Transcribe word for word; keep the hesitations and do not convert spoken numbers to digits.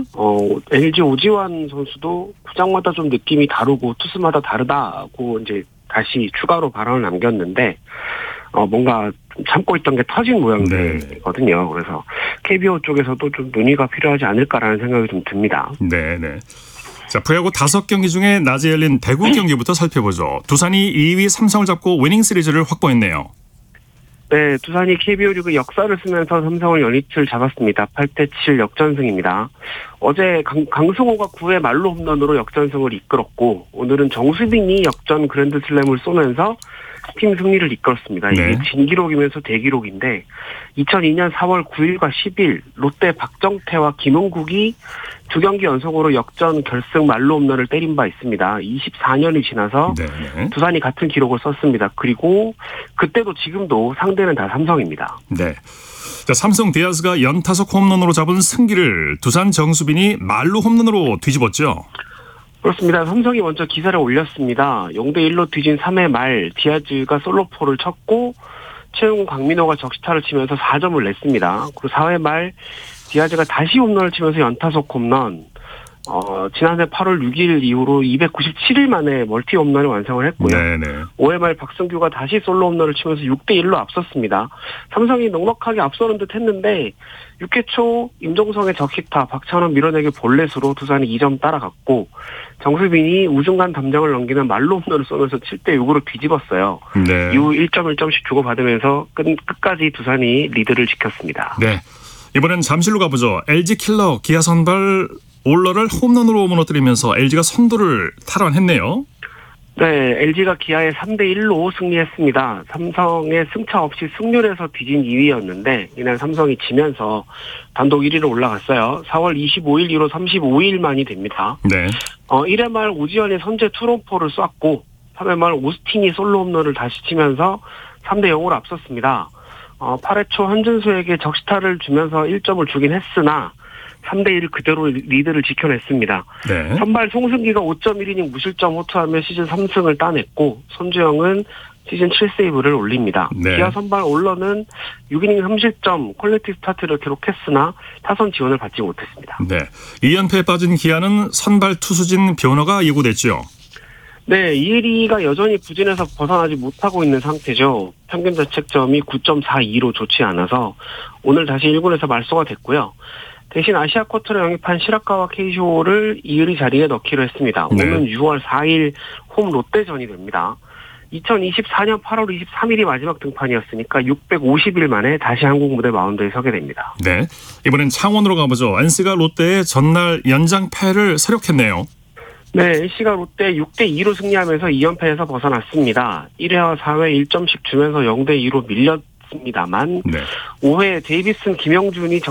어, 엘지 오지환 선수도 구장마다 좀 느낌이 다르고 투수마다 다르다고 이제 다시 추가로 발언을 남겼는데 어, 뭔가 좀 참고 있던 게 터진 모양이거든요. 그래서 케이비오 쪽에서도 좀 논의가 필요하지 않을까라는 생각이 좀 듭니다. 네네. 자, 프로야구 다섯 경기 중에 낮에 열린 대구 경기부터 살펴보죠. 두산이 이 위 삼성을 잡고 위닝 시리즈를 확보했네요. 네, 두산이 케이비오 리그 역사를 쓰면서 삼성을 연이틀 잡았습니다. 팔 대 칠 역전승입니다. 어제 강, 강승호가 구 회 말로 홈런으로 역전승을 이끌었고 오늘은 정수빈이 역전 그랜드슬램을 쏘면서 팀 승리를 이끌었습니다. 이게 네. 진기록이면서 대기록인데 이천이 년 사월 구일과 십일 롯데 박정태와 김은국이 두 경기 연속으로 역전 결승 말로 홈런을 때린 바 있습니다. 이십사 년이 지나서 네. 두산이 같은 기록을 썼습니다. 그리고 그때도 지금도 상대는 다 삼성입니다. 네. 자, 삼성 디아스가 연타석 홈런으로 잡은 승기를 두산 정수빈이 말로 홈런으로 뒤집었죠. 그렇습니다. 삼성이 먼저 기사를 올렸습니다. 영 대 일로 뒤진 삼 회 말 디아즈가 솔로포를 쳤고 최용우 강민호가 적시타를 치면서 사 점을 냈습니다. 그리고 사 회 말 디아즈가 다시 홈런을 치면서 연타석 홈런. 어, 지난해 팔월 육일 이후로 이백구십칠 일 만에 멀티 홈런을 완성을 했고요. 네네. 오 회 말 박승규가 다시 솔로 홈런을 치면서 육 대 일로 앞섰습니다. 삼성이 넉넉하게 앞서는 듯 했는데 육 회 초 임종성의 적시타, 박찬원 밀어내기 볼넷으로 두산이 이 점 따라갔고 정수빈이 우중간 담장을 넘기는 말로 홈런을 쏘면서 칠 대 육으로 뒤집었어요. 네. 이후 일 점 일 점씩 주고받으면서 끝, 끝까지 두산이 리드를 지켰습니다. 네. 이번엔 잠실로 가보죠. 엘지 킬러 기아 선발 올러를 홈런으로 무너뜨리면서 엘지가 선두를 탈환했네요. 네, 엘지가 기아에 삼 대 일로 승리했습니다. 삼성의 승차 없이 승률에서 뒤진 이 위였는데 이날 삼성이 지면서 단독 일 위로 올라갔어요. 사월 이십오일 이후로 삼십오 일 만이 됩니다. 네. 어, 일 회 말 오지환이 선제 투런포를 쐈고 삼 회 말 오스틴이 솔로 홈런을 다시 치면서 삼 대 영으로 앞섰습니다. 어, 팔 회 초 한준수에게 적시타를 주면서 일 점을 주긴 했으나 삼 대 일 그대로 리드를 지켜냈습니다. 네. 선발 송승기가 오 점 일 이닝 무실점 호투하며 시즌 삼 승을 따냈고 손주영은 시즌 칠 세이브를 올립니다. 네. 기아 선발 올러는 육 이닝 삼 실점 퀄리티 스타트를 기록했으나 타선 지원을 받지 못했습니다. 네, 이 연패에 빠진 기아는 선발 투수진 변화가 예고됐죠. 네, 이일이가 여전히 부진에서 벗어나지 못하고 있는 상태죠. 평균 자책점이 구 점 사이로 좋지 않아서 오늘 다시 일 군에서 말소가 됐고요. 대신 아시아 쿼터를 영입한 시라카와 케이쇼를 이을이 자리에 넣기로 했습니다. 네. 오는 유월 사일 홈 롯데전이 됩니다. 이천이십사 년 팔월 이십삼일이 마지막 등판이었으니까 육백오십 일 만에 다시 한국 무대 마운드에 서게 됩니다. 네, 이번엔 창원으로 가보죠. 엔씨가 롯데의 전날 연장패를 서력했네요. 네, 엔씨가 롯데 육 대 이로 승리하면서 이 연패에서 벗어났습니다. 일 회와 사 회 일 점씩 주면서 영 대 이로 밀렸습니다만 네. 오 회 데이비슨 김영준이